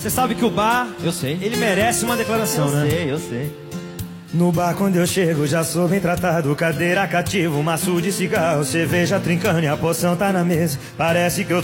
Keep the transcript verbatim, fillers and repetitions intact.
Você sabe que o bar, Eu sei. ele merece uma declaração, Eu né? sei, eu sei. No bar quando eu chego já sou bem tratado. Cadeira cativa, maço de cigarro, cerveja trincando e a poção tá na mesa. Parece que eu